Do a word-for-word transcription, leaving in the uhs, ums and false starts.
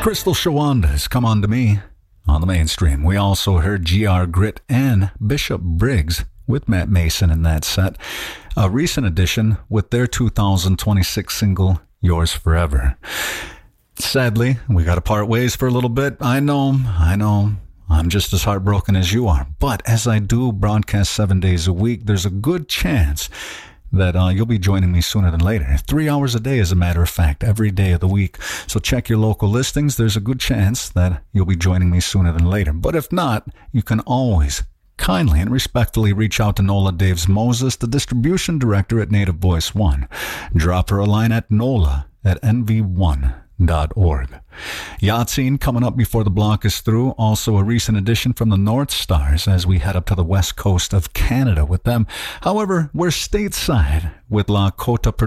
Crystal Shawanda's Come On To Me on the mainstream. We also heard G R Grit and Bishop Briggs with Matt Mason in that set. A recent addition with their two thousand twenty-six single, Yours Forever. Sadly, we got to part ways for a little bit. I know, I know. I'm just as heartbroken as you are. But as I do broadcast seven days a week, there's a good chance that uh, you'll be joining me sooner than later. Three hours a day, as a matter of fact, every day of the week. So check your local listings. There's a good chance that you'll be joining me sooner than later. But if not, you can always kindly and respectfully reach out to Nola Daves Moses, the distribution director at Native Voice One. Drop her a line at nola at n v one dot org. Yahtzee coming up before the block is through. Also a recent addition from the North Stars as we head up to the west coast of Canada with them. However, we're stateside with Lakota